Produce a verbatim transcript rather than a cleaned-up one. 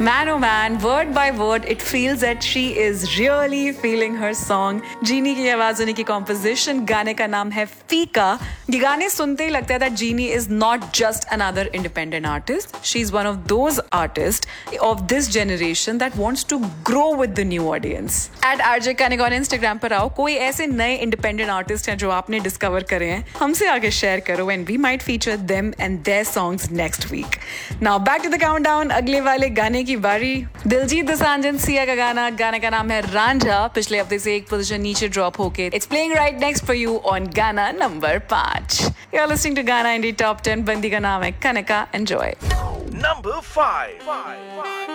Man oh man, word by word, it feels that she is really feeling her song. जीनी की आवाज उन्हीं की composition, गाने का नाम है फीका. ये गाने सुनते ही लगता है that Jeenie is not just another independent artist. She's one of those artists of this generation that wants to grow with the new audience. At R J Kanik on Instagram पर आओ, कोई ऐसे नए independent artist हैं जो आपने discover करे हैं, हमसे आगे share करो and we might feature them and their songs next week. Now back to the countdown. अगले वाले गाने की बारी. दिलजीत दोसांझ एंड सिया का गाना, गाने का नाम है रांझा. पिछले हफ्ते से एक पोजीशन नीचे ड्रॉप होके it's playing right next for you on गाना नंबर पाँच. यू आर लिसनिंग टू गाना इंडी टॉप टेन. बंदी का नाम है कनका. एंजॉय. Number five.